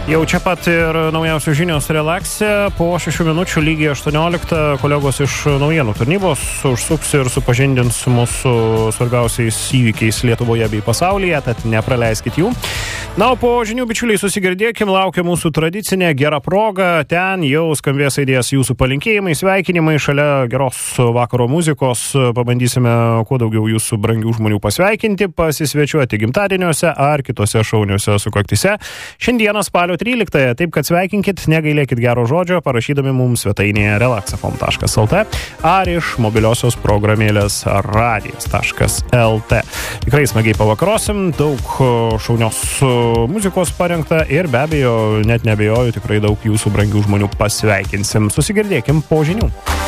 Jau čia pat ir naujausios žinios relakse. Po 6 minučių lygiai 18 kolegos iš naujienų tarnybos užsuks ir supažindins mūsų svarbiausiais įvykiais Lietuvoje bei pasaulyje, tad nepraleiskit jų. Na, o po žinių, bičiuliai, susigirdėkim, laukia mūsų tradicinė gera proga. Ten jau skambės aidės jūsų palinkėjimai, sveikinimai. Šalia geros vakaro muzikos pabandysime kuo daugiau jūsų brangių žmonių pasveikinti, pasisvečiuoti gimtadieniuose ar kitose šauniuose sukaktise. Šiandieną spalio 13, taip kad sveikinkit, negailėkit gero žodžio, parašydami mums svetainėje relaxafm.lt ar iš mobiliosios programėlės radijas.lt. Tikrai smagiai pavakarosim, daug šaunios muzikos parengta ir be abejo, net nebejoju, tikrai daug jūsų brangių žmonių pasveikinsim. Susigirdėkim po žinių.